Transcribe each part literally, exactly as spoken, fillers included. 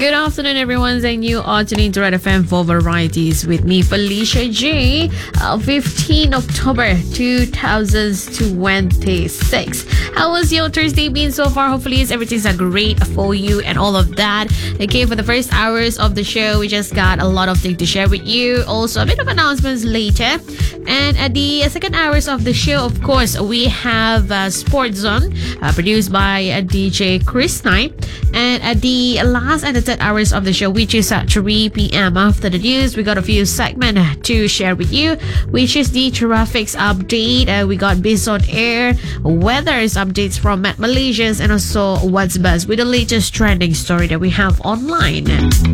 Good afternoon, everyone. And you are tuning to Red F M for Varieties with me, Felicia J. Uh, fifteenth of October, two thousand twenty-six. How was your Thursday been so far? Hopefully, it's, everything's uh, great for you and all of that. Okay, for the first hours of the show, we just got a lot of things to share with you. Also, a bit of announcements later. And at the second hours of the show, of course, we have uh, Sports Zone, uh, produced by uh, D J Chris Knight. And at the last and the third hours of the show, which is at three p.m. after the news, we got a few segments to share with you, which is the traffic update. Uh, we got Biz on Air, weather's updates from Met Malaysians, and also What's Buzz with the latest trending story that we have online.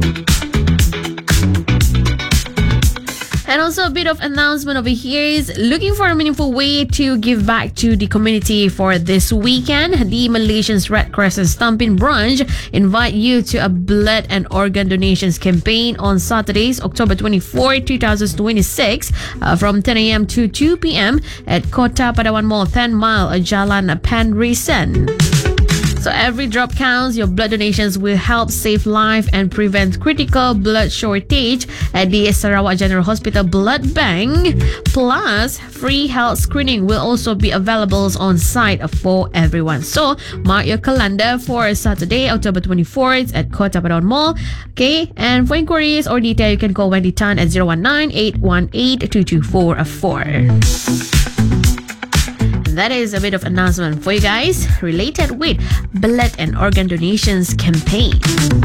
And also a bit of announcement over here is looking for a meaningful way to give back to the community for this weekend. The Malaysians Red Crescent Stampin' Branch invite you to a blood and organ donations campaign on Saturdays, October twenty-fourth, twenty twenty-six, uh, from ten a.m. to two p.m. at Kota Padawan Mall, ten mile Jalan Penrissen. So every drop counts. Your blood donations will help save life and prevent critical blood shortage at the Sarawak General Hospital Blood Bank. Plus, free health screening will also be available on site for everyone. So mark your calendar for Saturday, October twenty-fourth at Kota Padawan Mall. Okay, and for inquiries or detail, you can call Wendy Tan at zero one nine, eight one eight, two two four four. That is a bit of announcement for you guys related with blood and organ donations campaign.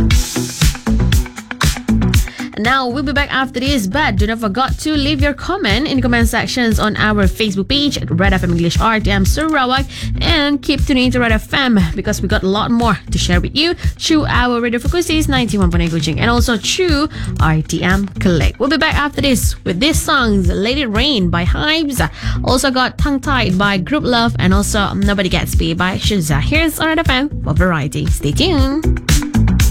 Now, we'll be back after this, but do not forget to leave your comment in the comment sections on our Facebook page at Red F M English R T M Sarawak, and keep tuning to Red F M because we got a lot more to share with you through our radio frequencies ninety-one point nine Kuching and also through R T M Collect. We'll be back after this with these songs: Let It Rain by Hypes, also got Tongue Tied by Group Love, and also Nobody Gets Paid by Shazza. Here's Red F M for variety. Stay tuned.